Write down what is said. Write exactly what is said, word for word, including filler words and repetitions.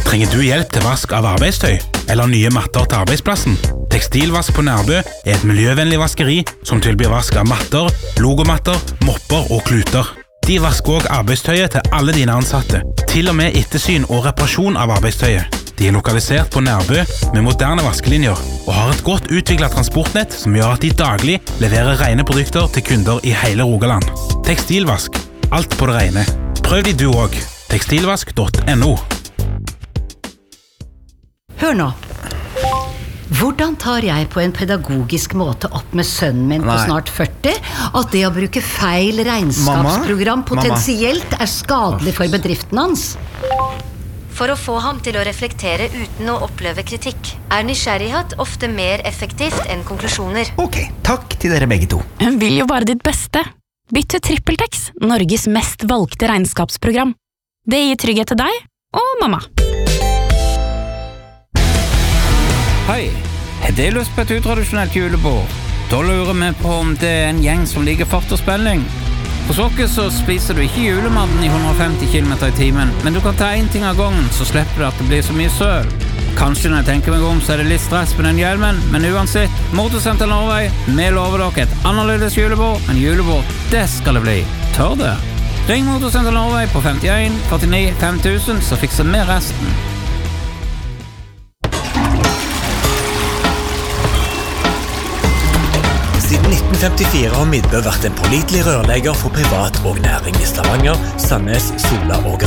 Trenger du hjelp til vask av arbeidstøy eller nye matter til arbeidsplassen? Tekstilvask på Nærbø er et miljøvennlig vaskeri som tilbyr vask av matter, logomatter, mopper og kluter. De vasker også arbeidstøyet til alle dine ansatte, til og med ettersyn og reparasjon av arbeidstøyet. De er lokalisert på Nærbø med moderne vaskelinjer og har et godt utviklet transportnett som gjør at de daglig leverer rene produkter til kunder i hele Rogaland. Tekstilvask, alt på det rene. Prøv de du også. tekstilvask punktum no. Hør nå. Hvordan tar jeg på en pedagogisk måte opp med sønnen min på Nei. snart førti at det å bruke feil regnskapsprogram Mamma? potensielt er skadelig for bedriften hans? For å få ham til å reflektere uten å oppleve kritikk, er nysgjerrighet ofte mer effektivt enn konklusjoner. Ok, takk til dere begge to. Hun vil jo bare ditt beste. Bytt til TrippelTex, Norges mest valgte regnskapsprogram. Det gir trygghet til deg og mamma. Hei, har du lyst på et utradisjonelt julebord? Da lurer vi på om det er en gjeng som liker fart og spenning. Hos oss så spiser du ikke julematen i hundre og femti kilometer i timen, men du kan ta en ting av gangen, så slipper du at det blir så mye søl. Kanskje når jeg tenker meg om, så er det litt stress med den hjelmen, men uansett, Motorsenter Norway, vi lover dere et annerledes julebord, men julebord, det skal det bli. Tør det? Ring Motorsenter Norway på femtien førtini fem tusen, så fikser vi resten. Siden nitten femtifire har Midtbø vært en pålitelig rørlegger for privat og næring i Stavanger, Sandnes, Sola og